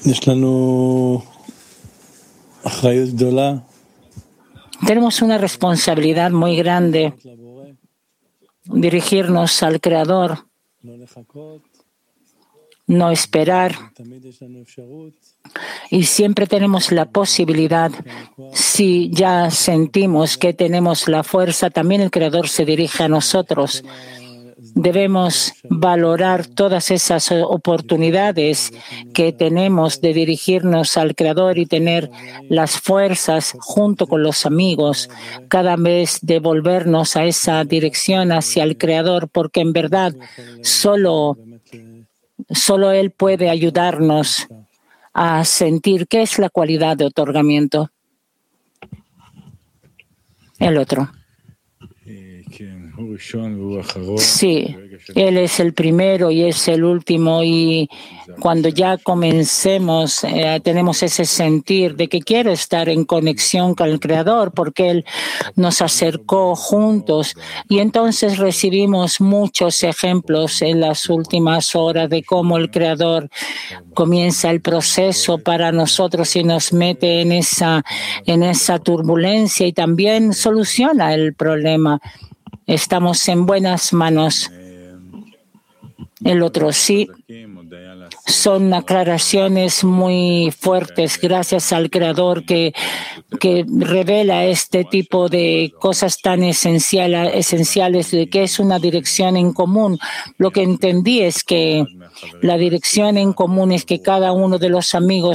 Tenemos una responsabilidad muy grande, dirigirnos al Creador, no esperar. Y siempre tenemos la posibilidad, si ya sentimos que tenemos la fuerza, también el Creador se dirige a nosotros. Debemos valorar todas esas oportunidades que tenemos de dirigirnos al Creador y tener las fuerzas junto con los amigos, cada vez devolvernos a esa dirección hacia el Creador, porque en verdad solo Él puede ayudarnos a sentir qué es la cualidad de otorgamiento. El otro. Sí, Él es el primero y es el último, y cuando ya comencemos tenemos ese sentir de que quiero estar en conexión con el Creador porque Él nos acercó juntos, y entonces recibimos muchos ejemplos en las últimas horas de cómo el Creador comienza el proceso para nosotros y nos mete en esa turbulencia y también soluciona el problema. Estamos en buenas manos. El otro, sí, son aclaraciones muy fuertes gracias al Creador que revela este tipo de cosas tan esenciales de que es una dirección en común. Lo que entendí es que la dirección en común es que cada uno de los amigos